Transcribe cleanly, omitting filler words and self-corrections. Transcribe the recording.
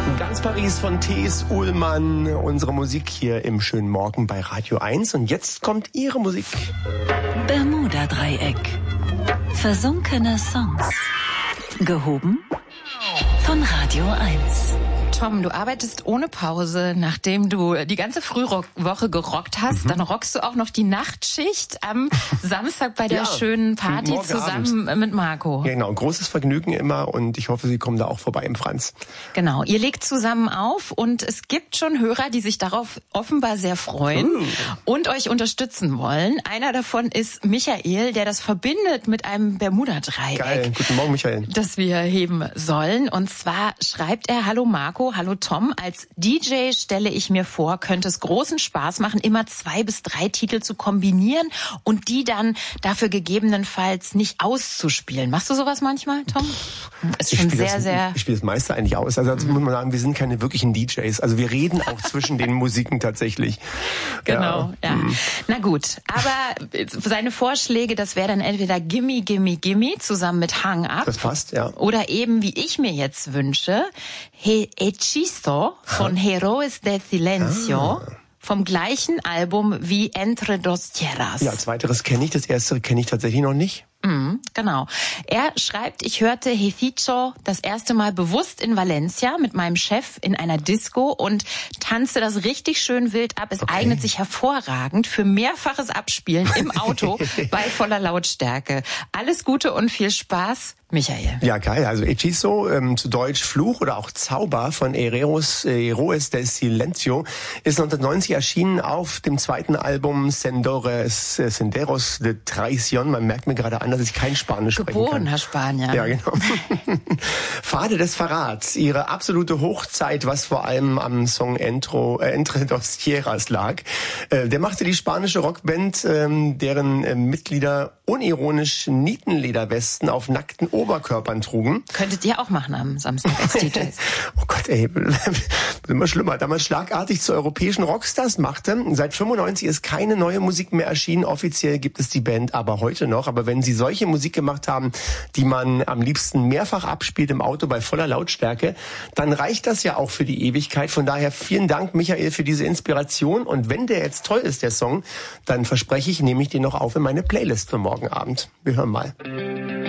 Ganz Paris von T.S. Uhlmann, unsere Musik hier im schönen Morgen bei Radio 1. Und jetzt kommt Ihre Musik. Bermuda-Dreieck. Versunkene Songs. Gehoben von Radio 1. Tom, du arbeitest ohne Pause, nachdem du die ganze Frühwoche gerockt hast. Dann rockst du auch noch die Nachtschicht am Samstag bei der schönen Party zusammen mit Marco. Ja, genau. Großes Vergnügen immer und ich hoffe, Sie kommen da auch vorbei im Franz. Genau. Ihr legt zusammen auf und es gibt schon Hörer, die sich darauf offenbar sehr freuen und euch unterstützen wollen. Einer davon ist Michael, der das verbindet mit einem Bermuda-Dreieck. Geil. Guten Morgen, Michael. Das wir heben sollen. Und zwar schreibt er: Hallo Marco, hallo Tom. Als DJ stelle ich mir vor, könnte es großen Spaß machen, immer 2 bis 3 Titel zu kombinieren und die dann dafür gegebenenfalls nicht auszuspielen. Machst du sowas manchmal, Tom? Ist schon sehr... Ich spiele das meiste eigentlich aus. Also muss man sagen, wir sind keine wirklichen DJs. Also wir reden auch zwischen den Musiken tatsächlich. Genau, ja. Na gut, aber seine Vorschläge, das wäre dann entweder Gimme, Gimme, Gimme zusammen mit Hang Up. Das passt, ja. Oder eben, wie ich mir jetzt wünsche, Hechizo von Heroes de Silencio. Vom gleichen Album wie Entre dos Tierras. Ja, zweiteres kenne ich, das erste kenne ich tatsächlich noch nicht. Genau. Er schreibt, ich hörte Hechizo das erste Mal bewusst in Valencia mit meinem Chef in einer Disco und tanzte das richtig schön wild ab. Es eignet sich hervorragend für mehrfaches Abspielen im Auto bei voller Lautstärke. Alles Gute und viel Spaß, Michael. Ja, geil. Also Hechizo, zu Deutsch Fluch oder auch Zauber von Heroes del Silencio, ist 1990 erschienen auf dem zweiten Album Senderos de Traición. Man merkt mir gerade an, dass ich kein Spanisch sprechen kann. Geborener Spanier. Ja, genau. Pfade des Verrats, ihre absolute Hochzeit, was vor allem am Song Entre dos Tierras lag. Der machte die spanische Rockband, deren Mitglieder unironisch Nietenlederwesten auf nackten Oberkörpern trugen. Könntet ihr auch machen am Samstag als DJs. Oh Gott, ey, immer schlimmer. Damals schlagartig zu europäischen Rockstars machte. Seit 95 ist keine neue Musik mehr erschienen. Offiziell gibt es die Band aber heute noch. Aber wenn sie solche Musik gemacht haben, die man am liebsten mehrfach abspielt im Auto bei voller Lautstärke, dann reicht das ja auch für die Ewigkeit. Von daher vielen Dank, Michael, für diese Inspiration. Und wenn der jetzt toll ist, der Song, dann verspreche ich, nehme ich den noch auf in meine Playlist für morgen Abend. Wir hören mal.